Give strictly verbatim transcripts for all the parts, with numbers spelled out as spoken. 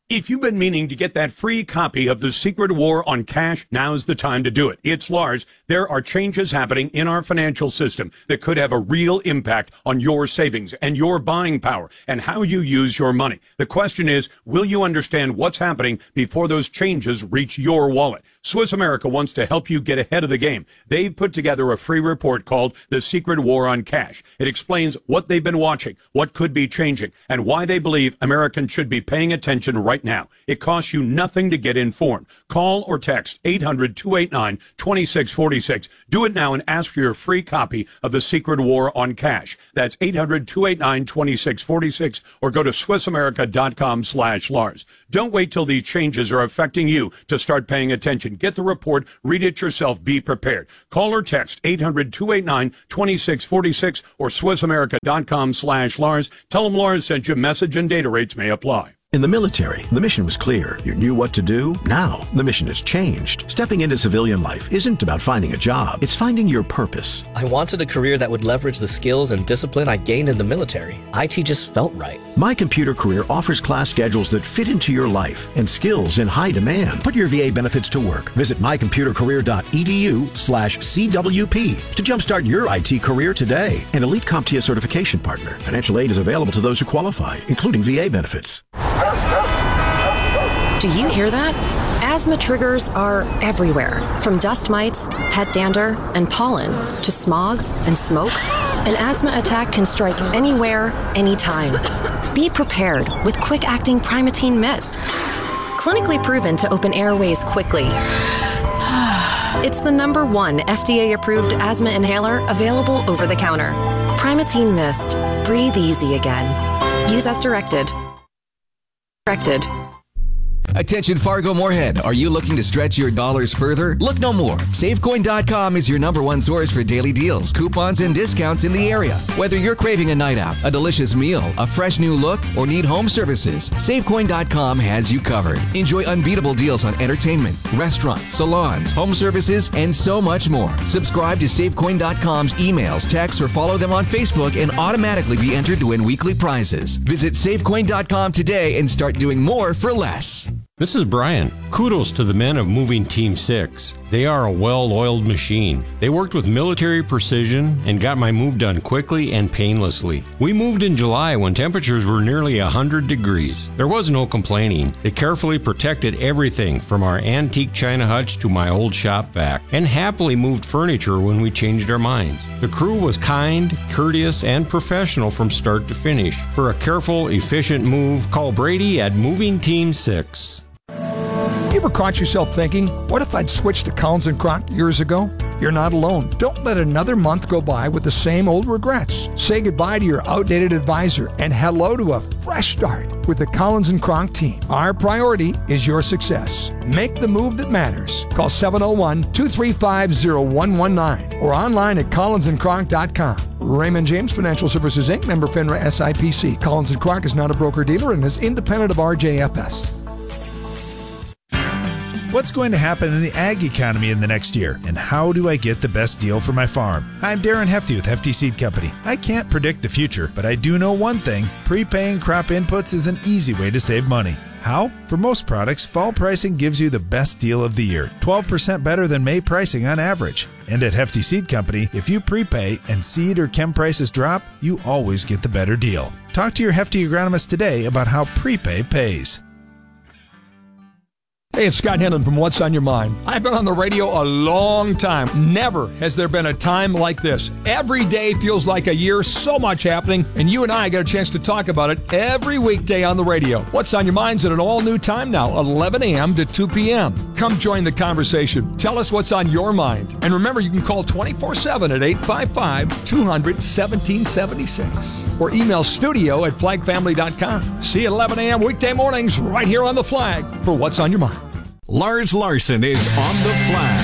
If you've been meaning to get that free copy of The Secret War on Cash, now's the time to do it. It's Lars. There are changes happening in our financial system that could have a real impact on your savings and your buying power and how you use your money. The question is, will you understand what's happening before those changes reach your wallet? Swiss America wants to help you get ahead of the game. They've put together a free report called The Secret War on Cash. It explains what they've been watching, what could be changing, and why they believe Americans should be paying attention right now. It costs you nothing to get informed. Call or text eight hundred, two eight nine, two six four six. Do it now and ask for your free copy of The Secret War on Cash. That's eight hundred, two eight nine, two six four six, or go to swissamerica.com slash Lars. Don't wait till these changes are affecting you to start paying attention. Get the report, read it yourself, be prepared. Call or text eight hundred, two eight nine, two six four six or swissamerica.com slash Lars. Tell them Lars sent you. Message and data rates may apply. In the military, the mission was clear. You knew what to do. Now, the mission has changed. Stepping into civilian life isn't about finding a job. It's finding your purpose. I wanted a career that would leverage the skills and discipline I gained in the military. I T just felt right. My Computer Career offers class schedules that fit into your life and skills in high demand. Put your V A benefits to work. Visit mycomputercareer.edu slash CWP to jumpstart your I T career today. An Elite CompTIA certification partner. Financial aid is available to those who qualify, including V A benefits. Do you hear that? Asthma triggers are everywhere, from dust mites, head dander, and pollen, to smog and smoke. An asthma attack can strike anywhere, anytime. Be prepared with quick-acting Primatene Mist. Clinically proven to open airways quickly. It's the number one F D A-approved asthma inhaler available over the counter. Primatene Mist. Breathe easy again. Use as directed. Directed. Attention Fargo Moorhead, are you looking to stretch your dollars further? Look no more. Savecoin dot com is your number one source for daily deals, coupons, and discounts in the area. Whether you're craving a night out, a delicious meal, a fresh new look, or need home services, Savecoin dot com has you covered. Enjoy unbeatable deals on entertainment, restaurants, salons, home services, and so much more. Subscribe to Savecoin dot com's emails, texts, or follow them on Facebook and automatically be entered to win weekly prizes. Visit Savecoin dot com today and start doing more for less. This is Brian. Kudos to the men of Moving Team six. They are a well-oiled machine. They worked with military precision and got my move done quickly and painlessly. We moved in July when temperatures were nearly one hundred degrees. There was no complaining. They carefully protected everything from our antique china hutch to my old shop vac, and happily moved furniture when we changed our minds. The crew was kind, courteous, and professional from start to finish. For a careful, efficient move, call Brady at Moving Team six. You ever caught yourself thinking, what if I'd switched to Collins and Kronk years ago? You're not alone. Don't let another month go by with the same old regrets. Say goodbye to your outdated advisor and hello to a fresh start with the Collins and Kronk team. Our priority is your success. Make the move that matters. Call seven oh one, two three five, oh one one nine or online at collins and kronk dot com. Raymond James Financial Services, Incorporated, member FINRA S I P C. Collins and Kronk is not a broker-dealer and is independent of R J F S. What's going to happen in the ag economy in the next year? And how do I get the best deal for my farm? I'm Darren Hefty with Hefty Seed Company. I can't predict the future, but I do know one thing. Prepaying crop inputs is an easy way to save money. How? For most products, fall pricing gives you the best deal of the year, twelve percent better than May pricing on average. And at Hefty Seed Company, if you prepay and seed or chem prices drop, you always get the better deal. Talk to your Hefty agronomist today about how prepay pays. Hey, it's Scott Henlon from What's on Your Mind. I've been on the radio a long time. Never has there been a time like this. Every day feels like a year, so much happening, and you and I get a chance to talk about it every weekday on the radio. What's on Your Mind's at an all-new time now, eleven a.m. to two p.m. Come join the conversation. Tell us what's on your mind. And remember, you can call twenty-four seven at eight five five, two hundred, seventeen seventy-six or email studio at flag family dot com. See you at eleven a.m. weekday mornings right here on The Flag for What's on Your Mind. Lars Larson is on The Flag.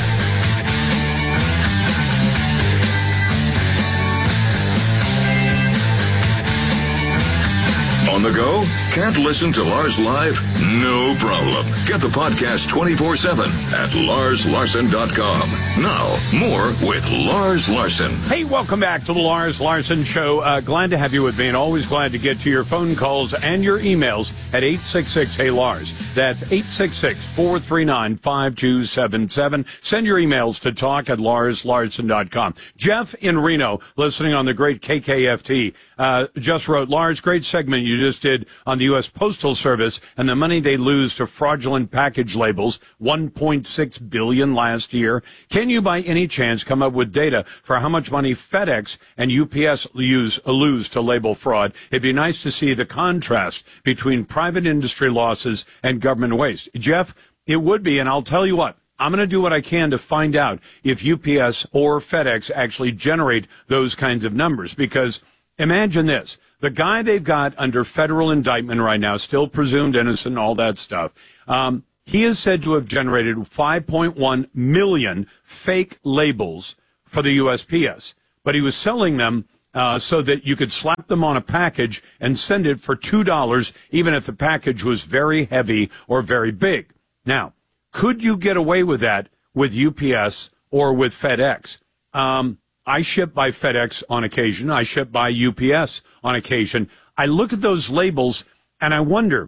On the go? Can't listen to Lars live? No problem. Get the podcast twenty-four seven at lars larson dot com. Now, more with Lars Larson. Hey, welcome back to the Lars Larson Show. Uh, glad to have you with me, and always glad to get to your phone calls and your emails at eight six six, hey Lars. That's eight six six, four three nine, five two seven seven. Send your emails to talk at lars larson dot com. Jeff in Reno, listening on the great K K F T, uh, just wrote, Lars, great segment you just did on the U S Postal Service and the money they lose to fraudulent package labels, one point six billion dollars last year. Can you by any chance come up with data for how much money FedEx and U P S use, lose to label fraud? It'd be nice to see the contrast between private industry losses and government waste. Jeff, it would be, and I'll tell you what, I'm going to do what I can to find out if U P S or FedEx actually generate those kinds of numbers, because imagine this. The guy they've got under federal indictment right now, still presumed innocent and all that stuff, um, he is said to have generated five point one million fake labels for the U S P S. But he was selling them uh, so that you could slap them on a package and send it for two dollars, even if the package was very heavy or very big. Now, could you get away with that with U P S or with FedEx? Um, I ship by FedEx on occasion. I ship by U P S on occasion. I look at those labels and I wonder,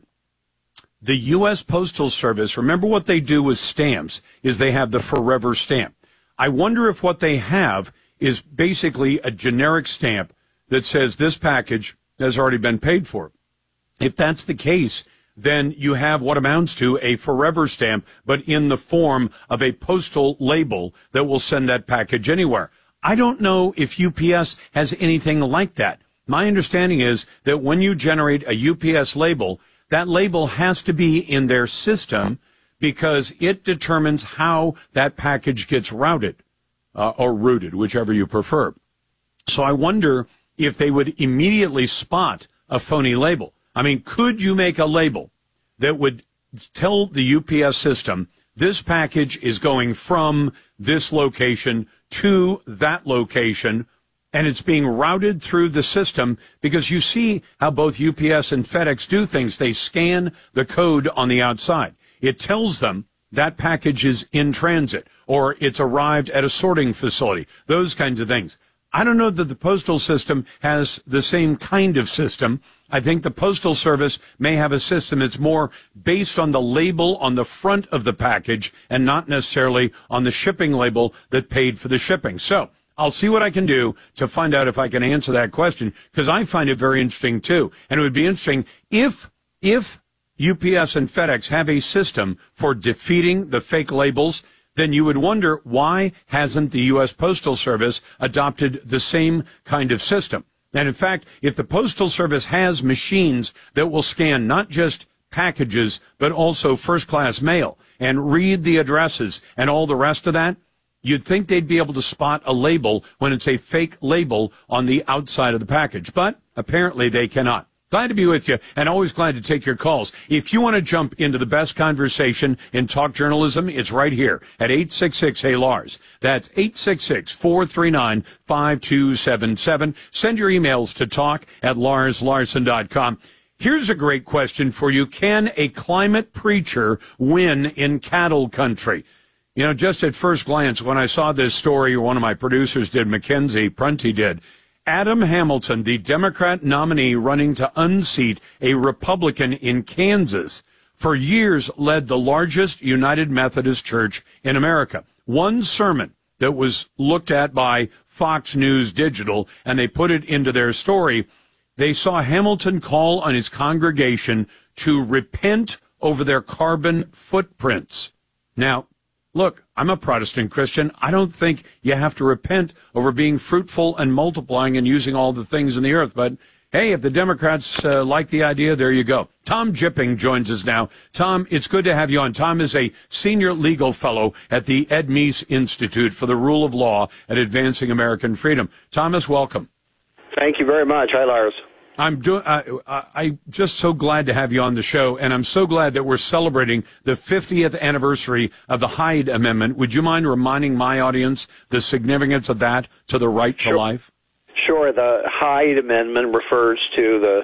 the U S Postal Service, remember what they do with stamps is they have the forever stamp. I wonder if what they have is basically a generic stamp that says this package has already been paid for. If that's the case, then you have what amounts to a forever stamp, but in the form of a postal label that will send that package anywhere. I don't know if U P S has anything like that. My understanding is that when you generate a U P S label, that label has to be in their system because it determines how that package gets routed uh, or routed, whichever you prefer. So I wonder if they would immediately spot a phony label. I mean, could you make a label that would tell the U P S system this package is going from this location to that location, and it's being routed through the system? Because you see how both U P S and FedEx do things. They scan the code on the outside. It tells them that package is in transit or it's arrived at a sorting facility, those kinds of things. I don't know that the postal system has the same kind of system. I think the Postal Service may have a system that's more based on the label on the front of the package and not necessarily on the shipping label that paid for the shipping. So I'll see what I can do to find out if I can answer that question, because I find it very interesting, too. And it would be interesting if if U P S and FedEx have a system for defeating the fake labels, then you would wonder, why hasn't the U S Postal Service adopted the same kind of system? And in fact, if the Postal Service has machines that will scan not just packages, but also first-class mail and read the addresses and all the rest of that, you'd think they'd be able to spot a label when it's a fake label on the outside of the package. But apparently they cannot. Glad to be with you, and always glad to take your calls. If you want to jump into the best conversation in talk journalism, it's right here at eight six six, hey Lars. That's eight six six, four three nine, five two seven seven. Send your emails to talk at lars larson dot com. Here's a great question for you. Can a climate preacher win in cattle country? You know, just at first glance, when I saw this story, one of my producers did, Mackenzie Prunty did, Adam Hamilton, the Democrat nominee running to unseat a Republican in Kansas, for years led the largest United Methodist Church in America. One sermon that was looked at by Fox News Digital, and they put it into their story, they saw Hamilton call on his congregation to repent over their carbon footprints. Now, look, I'm a Protestant Christian. I don't think you have to repent over being fruitful and multiplying and using all the things in the earth. But, hey, if the Democrats uh, like the idea, there you go. Tom Jipping joins us now. Tom, it's good to have you on. Tom is a senior legal fellow at the Ed Meese Institute for the Rule of Law and Advancing American Freedom. Thomas, welcome. Thank you very much. Hi, Lars. I'm doing. Uh, I'm just so glad to have you on the show, and I'm so glad that we're celebrating the fiftieth anniversary of the Hyde Amendment. Would you mind reminding my audience the significance of that to the right sure. to life? Sure. The Hyde Amendment refers to the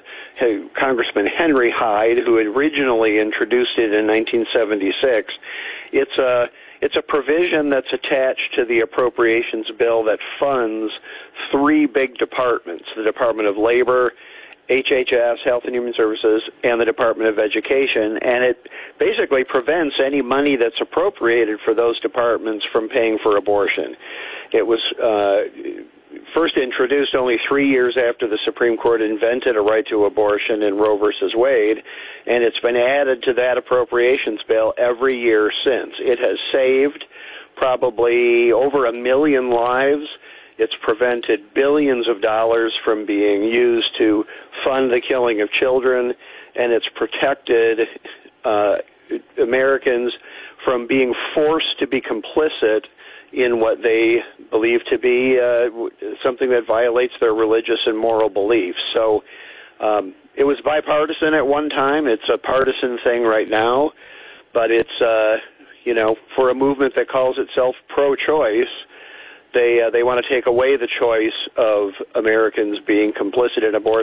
Congressman Henry Hyde, who originally introduced it in nineteen seventy-six. It's a it's a provision that's attached to the appropriations bill that funds three big departments: the Department of Labor, H H S, Health and Human Services, and the Department of Education, and it basically prevents any money that's appropriated for those departments from paying for abortion. It was uh, first introduced only three years after the Supreme Court invented a right to abortion in Roe versus Wade, and it's been added to that appropriations bill every year since. It has saved probably over a million lives. It's prevented billions of dollars from being used to fund the killing of children, and it's protected uh, Americans from being forced to be complicit in what they believe to be uh, something that violates their religious and moral beliefs. So um, it was bipartisan at one time. It's a partisan thing right now, but it's, uh, you know, for a movement that calls itself pro-choice, They uh, they want to take away the choice of Americans being complicit in abortion.